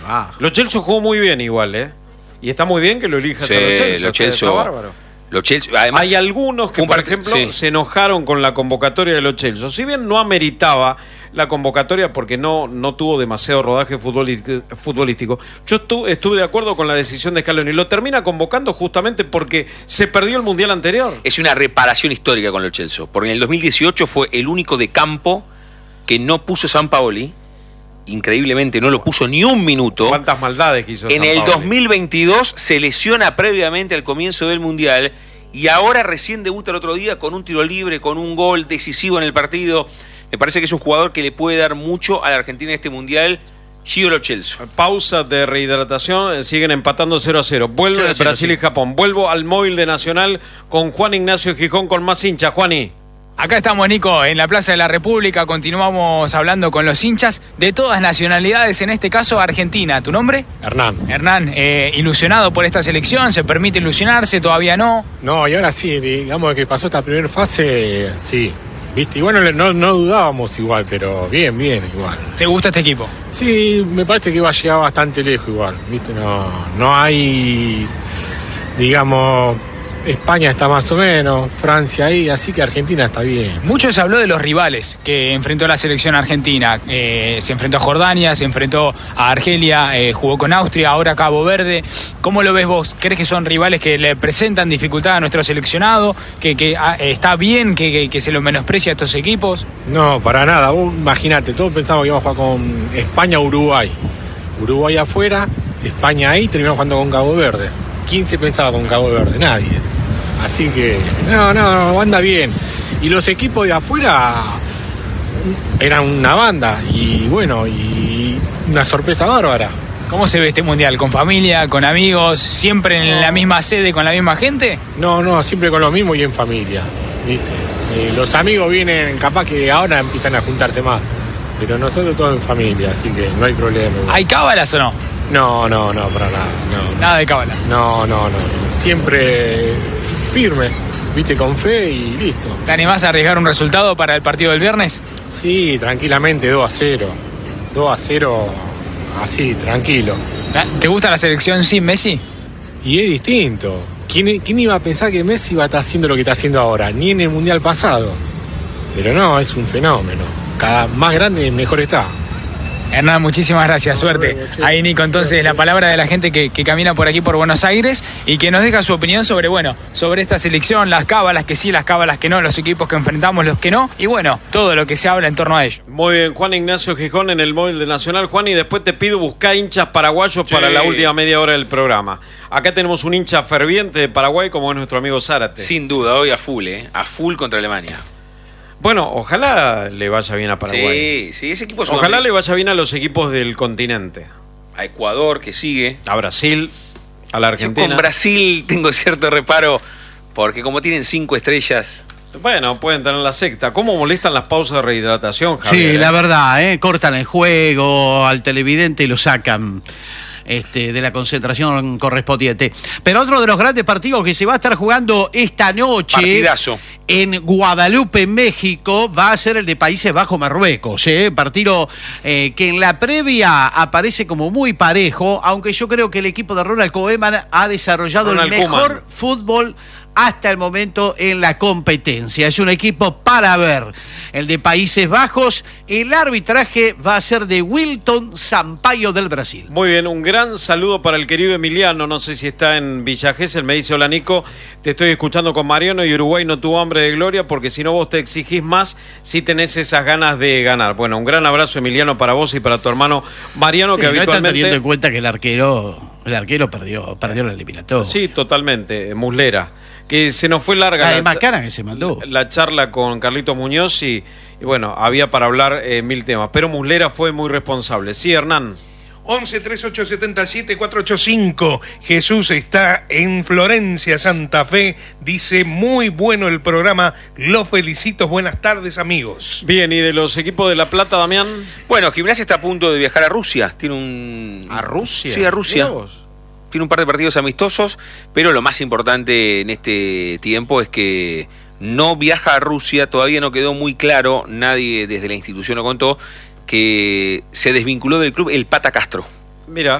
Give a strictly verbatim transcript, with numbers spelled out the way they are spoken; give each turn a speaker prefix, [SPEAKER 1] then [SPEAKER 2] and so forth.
[SPEAKER 1] Ah,
[SPEAKER 2] Lo Celso jugó muy bien igual, ¿eh? Y está muy bien que lo elijas
[SPEAKER 3] Sí,
[SPEAKER 2] a Lo Celso.
[SPEAKER 3] Lo Celso.
[SPEAKER 2] Está bárbaro.
[SPEAKER 3] Lo Celso, además,
[SPEAKER 2] hay algunos que,
[SPEAKER 3] un
[SPEAKER 2] por
[SPEAKER 3] part-
[SPEAKER 2] ejemplo,
[SPEAKER 3] sí.
[SPEAKER 2] se enojaron con la convocatoria de Lo Celso. Si bien no ameritaba la convocatoria porque no, no tuvo demasiado rodaje futbolístico, yo estuve, estuve de acuerdo con la decisión de Scaloni. Lo termina convocando justamente porque se perdió el Mundial anterior.
[SPEAKER 3] Es una reparación histórica con Lo Celso, porque en el dos mil dieciocho fue el único de campo que no puso Sampaoli. Increíblemente no lo puso ni un minuto.
[SPEAKER 2] ¿Cuántas maldades quiso
[SPEAKER 3] En
[SPEAKER 2] Sampaoli?
[SPEAKER 3] el dos mil veintidós se lesiona previamente al comienzo del Mundial y ahora recién debuta el otro día con un tiro libre, con un gol decisivo en el partido. Me parece que es un jugador que le puede dar mucho a la Argentina en este Mundial. Gio Lo Celso.
[SPEAKER 2] Pausa de rehidratación, siguen empatando cero a cero. Vuelve
[SPEAKER 1] cero a cero,
[SPEAKER 2] Brasil
[SPEAKER 1] sí.
[SPEAKER 2] y Japón. Vuelvo al móvil de Nacional con Juan Ignacio Gijón con más hinchas. Juani.
[SPEAKER 4] Acá estamos, Nico, en la Plaza de la República. Continuamos hablando con los hinchas de todas nacionalidades, en este caso Argentina. ¿Tu nombre?
[SPEAKER 5] Hernán.
[SPEAKER 4] Hernán, eh, ilusionado por esta selección, ¿se permite ilusionarse? ¿Todavía no?
[SPEAKER 5] No, y ahora sí, digamos que pasó esta primera fase, sí. ¿Viste? Y bueno, no, no dudábamos igual, pero bien, bien, igual.
[SPEAKER 4] ¿Te gusta este equipo?
[SPEAKER 5] Sí, me parece que va a llegar bastante lejos igual, ¿viste? No, no hay, digamos, España está más o menos, Francia ahí, así que Argentina está bien.
[SPEAKER 4] Mucho se habló de los rivales que enfrentó la selección argentina. Eh, se enfrentó a Jordania, se enfrentó a Argelia, eh, jugó con Austria, ahora Cabo Verde. ¿Cómo lo ves vos? ¿Crees que son rivales que le presentan dificultad a nuestro seleccionado? ¿Que, que ah, está bien que, que, que se los menosprecia a estos equipos?
[SPEAKER 5] No, para nada, vos imagínate, todos pensamos que íbamos a jugar con España-Uruguay. Uruguay afuera, España ahí, terminamos jugando con Cabo Verde. ¿Quién se pensaba con Cabo Verde? Nadie. Así que, no, no, no, anda bien. Y los equipos de afuera eran una banda y bueno, y una sorpresa bárbara.
[SPEAKER 4] ¿Cómo se ve este mundial? ¿Con familia, con amigos, siempre en
[SPEAKER 5] No.
[SPEAKER 4] la misma sede, con la misma gente?
[SPEAKER 5] No, no, siempre con lo mismo y en familia, ¿viste? Eh, los amigos vienen, capaz que ahora empiezan a juntarse más, pero nosotros todos en familia, así que no hay problema.
[SPEAKER 4] ¿Hay cábalas o no?
[SPEAKER 5] No, no, no, para nada, no.
[SPEAKER 4] Nada de cábalas.
[SPEAKER 5] No, no, no, siempre firme, viste, con fe y listo.
[SPEAKER 4] ¿Te animás a arriesgar un resultado para el partido del viernes?
[SPEAKER 5] Sí, tranquilamente dos a cero. dos a cero, así, tranquilo.
[SPEAKER 4] ¿Te gusta la selección sin Messi?
[SPEAKER 5] Y es distinto. ¿Quién, quién iba a pensar que Messi va a estar haciendo lo que está haciendo ahora? Ni en el Mundial pasado. Pero no, es un fenómeno. Cada más grande, mejor está.
[SPEAKER 4] Hernán, muchísimas gracias, suerte. Ahí, Nico, entonces la palabra de la gente que, que camina por aquí por Buenos Aires y que nos deja su opinión sobre, bueno, sobre esta selección, las cábalas que sí, las cábalas que no, los equipos que enfrentamos, los que no, y bueno, todo lo que se habla en torno a ello.
[SPEAKER 2] Muy bien, Juan Ignacio Gijón en el móvil de Nacional. Juan, y después te pido buscar hinchas paraguayos
[SPEAKER 3] Sí.
[SPEAKER 2] para la última media hora del programa. Acá tenemos un hincha ferviente de Paraguay como es nuestro amigo Zárate.
[SPEAKER 3] Sin duda, hoy a full, ¿eh? A full contra Alemania.
[SPEAKER 2] Bueno, ojalá le vaya bien a Paraguay.
[SPEAKER 3] Sí, sí, ese equipo es
[SPEAKER 2] Ojalá le vaya bien a los equipos del continente.
[SPEAKER 3] A Ecuador, que sigue.
[SPEAKER 2] A Brasil, a la
[SPEAKER 3] Yo
[SPEAKER 2] Argentina.
[SPEAKER 3] con Brasil tengo cierto reparo, porque como tienen cinco estrellas...
[SPEAKER 2] Bueno, pueden tener la sexta. ¿Cómo molestan las pausas de rehidratación, Javier?
[SPEAKER 1] sí,
[SPEAKER 2] eh?
[SPEAKER 1] la verdad, ¿eh? Cortan el juego al televidente y lo sacan este, de la concentración correspondiente. Pero otro de los grandes partidos que se va a estar jugando esta noche
[SPEAKER 3] Partidazo.
[SPEAKER 1] en Guadalupe, México, va a ser el de Países Bajos, Marruecos. ¿eh? Partido eh, que en la previa aparece como muy parejo, aunque yo creo que el equipo de Ronald Koeman ha desarrollado
[SPEAKER 2] Ronald
[SPEAKER 1] el mejor
[SPEAKER 2] Koeman.
[SPEAKER 1] fútbol hasta el momento en la competencia. Es un equipo para ver. El de Países Bajos, el arbitraje va a ser de Wilton Sampaio del Brasil.
[SPEAKER 2] Muy bien, un gran saludo para el querido Emiliano. No sé si está en Villa Gesell. Me dice: hola Nico, te estoy escuchando con Mariano y Uruguay no tuvo hambre de gloria porque si no vos te exigís más si tenés esas ganas de ganar. Bueno, un gran abrazo, Emiliano, para vos y para tu hermano Mariano,
[SPEAKER 1] Sí,
[SPEAKER 2] que
[SPEAKER 1] no están
[SPEAKER 2] habitualmente...
[SPEAKER 1] teniendo en cuenta que el arquero, el arquero perdió, perdió la eliminatoria.
[SPEAKER 2] Sí, totalmente, Muslera. Que se nos fue larga
[SPEAKER 1] La
[SPEAKER 2] la,
[SPEAKER 1] de Macana que se mandó.
[SPEAKER 2] la charla con Carlitos Muñoz y, y bueno, había para hablar eh, mil temas. Pero Muslera fue muy responsable. Sí, Hernán.
[SPEAKER 6] once, treinta y ocho, setenta y siete, cuatrocientos ochenta y cinco. Jesús está en Florencia, Santa Fe. Dice: muy bueno el programa. Los felicito. Buenas tardes, amigos.
[SPEAKER 2] Bien, ¿y de los equipos de La Plata, Damián?
[SPEAKER 3] Bueno, Gimnasia está a punto de viajar a Rusia. Tiene un...
[SPEAKER 2] ¿A Rusia?
[SPEAKER 3] Sí, a Rusia.
[SPEAKER 2] Mirá vos.
[SPEAKER 3] Tiene un par de partidos amistosos, pero lo más importante en este tiempo es que no viaja a Rusia. Todavía no quedó muy claro, nadie desde la institución lo contó, que se desvinculó del club el Pata Castro.
[SPEAKER 2] Mira.